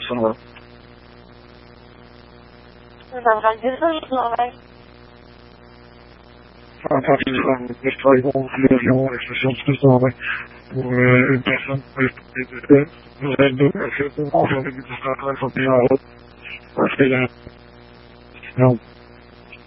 sonora. Não vai dizer isso, não vai? Este vai com a avião, a estação de estação, bem. Então, este